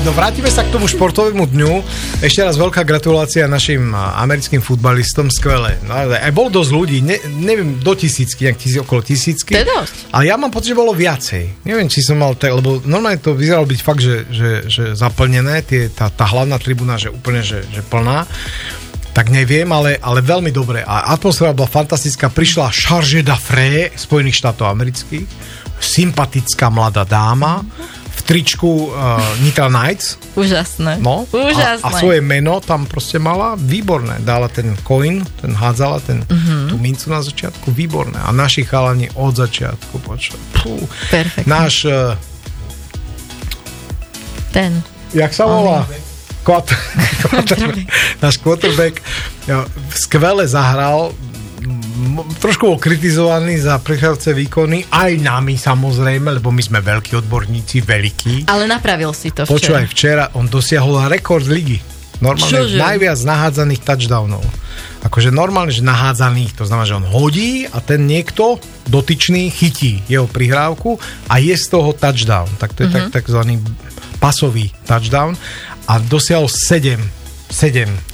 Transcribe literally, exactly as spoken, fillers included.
no vrátime sa k tomu športovému dňu. Ešte raz veľká gratulácia našim americkým futbalistom, skvelé. No, aj bolo dosť ľudí, ne, neviem, do tisícky, nejak tisíc, okolo tisícky. To je dosť. Ale ja mám pocit, že bolo viacej. Neviem, či som mal, tak, lebo normálne to vyzeralo byť fakt, že, že, že zaplnené, tie, tá, tá hlavná tribúna, že úplne, že, že plná. Tak neviem, ale, ale veľmi dobre. A atmosféra bola fantastická. Prišla Charge d'Affaires Spojených štátov amerických, sympatická mladá dáma, v tričku uh, Nitra Knights. Úžasné. No, Úžasné. A, a svoje meno tam proste mala výborné. Dala ten coin, ten hádzala ten, uh-huh. tú mincu na začiatku, výborné. A naši chalani od začiatku počuli. Perfektne. Náš uh, ten. Jak sa volá? Quarter, quarterback. Náš quarterback jo, skvele zahral. Trošku bol kritizovaný za prechádzajúce výkony, aj nami samozrejme, lebo my sme veľkí odborníci, veľkí. Ale napravil si to včera. Počúvaj, včera on dosiahol rekord ligy. Normálne Čože? Najviac nahádzaných touchdownov. Akože normálne, že nahádzaných, to znamená, že on hodí a ten niekto dotyčný chytí jeho prihrávku a je z toho touchdown. Tak to je uh-huh. tak, takzvaný pasový touchdown a dosiahol sedem. sedem